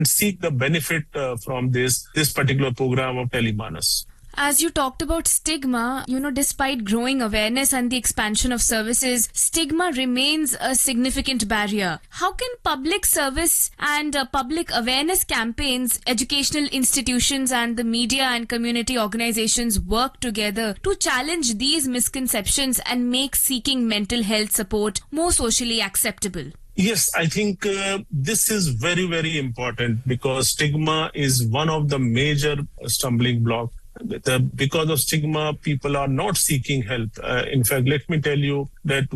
seek the benefit from this particular program of Telemanas. As you talked about stigma, despite growing awareness and the expansion of services, stigma remains a significant barrier. How can public service and public awareness campaigns, educational institutions and the media and community organizations work together to challenge these misconceptions and make seeking mental health support more socially acceptable? Yes, I think this is very, very important because stigma is one of the major stumbling blocks. Because of stigma, people are not seeking help. In fact, let me tell you that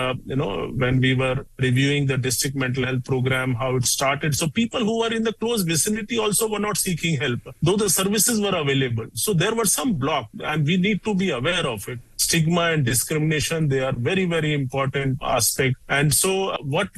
when we were reviewing the district mental health program, how it started. So people who were in the close vicinity also were not seeking help, though the services were available. So there were some blocks and we need to be aware of it. Stigma and discrimination, they are very, very important aspect. And so what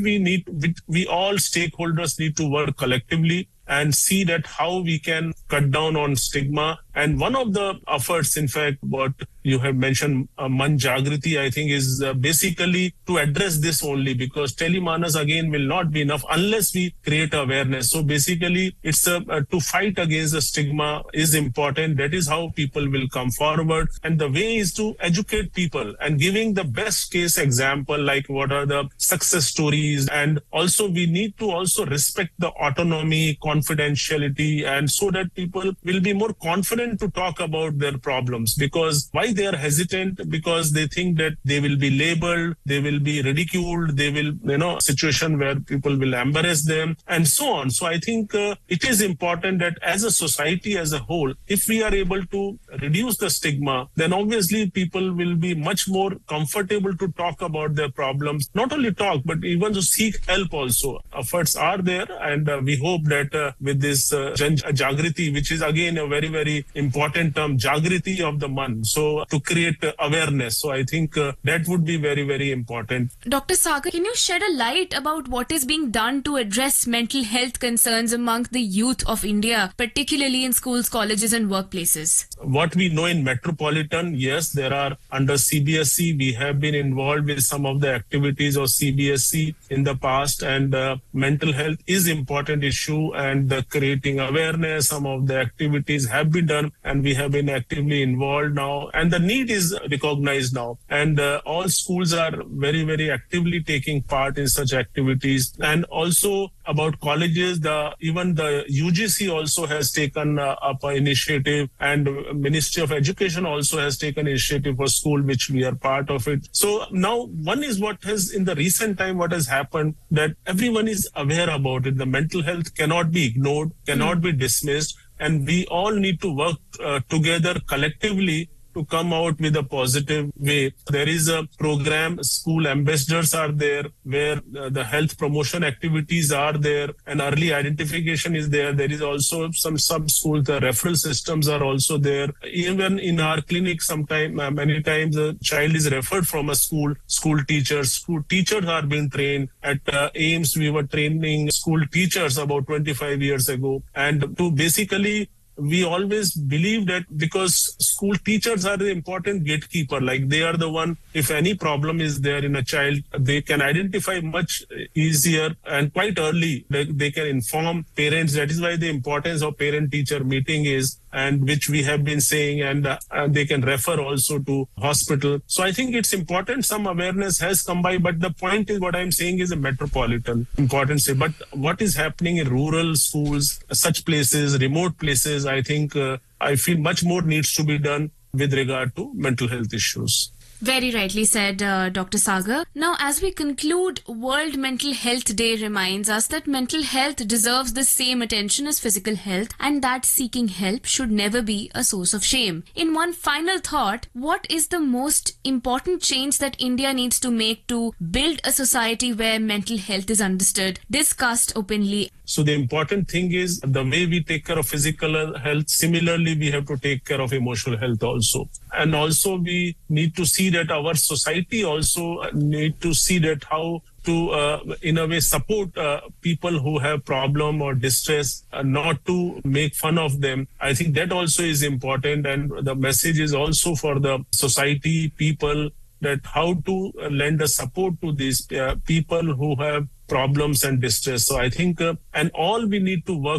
we all stakeholders need to work collectively and see that how we can cut down on stigma. And one of the efforts, in fact, what you have mentioned, Man Jagriti, I think is basically to address this only, because Telemanas again will not be enough unless we create awareness. So basically it's to fight against the stigma is important. That is how people will come forward. And the way is to educate people and giving the best case example, like what are the success stories. And also we need to also respect the autonomy, confidentiality, and so that people will be more confident to talk about their problems. Because why they are hesitant? Because they think that they will be labeled, they will be ridiculed, they will, situation where people will embarrass them and so on. So I think it is important that as a society as a whole, if we are able to reduce the stigma, then obviously people will be much more comfortable to talk about their problems. Not only talk, but even to seek help also. Efforts are there, and we hope that with this Jan Jagriti, which is again a very, very important term, Jagriti of the month, so to create awareness. So I think that would be very, very important. Dr. Sagar, can you shed a light about what is being done to address mental health concerns among the youth of India, particularly in schools, colleges and workplaces? What we know in Metropolitan, yes, there are under CBSE, we have been involved with some of the activities of CBSE in the past, and mental health is important issue, and creating awareness, some of the activities have been done and we have been actively involved now, and the need is recognized now, and all schools are very, very actively taking part in such activities. And also about colleges, even the UGC also has taken up an initiative, and Ministry of Education also has taken initiative for school, which we are part of it. So now one is what has in the recent time what has happened, that everyone is aware about it. The mental health cannot be ignored, cannot be dismissed, and we all need to work together collectively to come out with a positive way. There is a program, school ambassadors are there, where the health promotion activities are there and early identification is there. There is also some sub-schools, the referral systems are also there. Even in our clinic, many times a child is referred from a school teachers are being trained. At AIMS, we were training school teachers about 25 years ago. And to basically, we always believe that because school teachers are the important gatekeeper, like they are the one, if any problem is there in a child, they can identify much easier and quite early. They can inform parents. That is why the importance of parent-teacher meeting is, and which we have been saying, and they can refer also to hospital. So I think it's important. Some awareness has come by, but the point is what I'm saying is a metropolitan importance. But what is happening in rural schools, such places, remote places, I think I feel much more needs to be done with regard to mental health issues. Very rightly said, Dr. Sagar. Now, as we conclude, World Mental Health Day reminds us that mental health deserves the same attention as physical health, and that seeking help should never be a source of shame. In one final thought, what is the most important change that India needs to make to build a society where mental health is understood, discussed openly? So the important thing is the way we take care of physical health, similarly we have to take care of emotional health also. And also we need to see that our society also need to see that how to, in a way, support people who have problem or distress, not to make fun of them. I think that also is important. And the message is also for the society, people, that how to lend a support to these people who have problems and distress. So I think, and all we need to work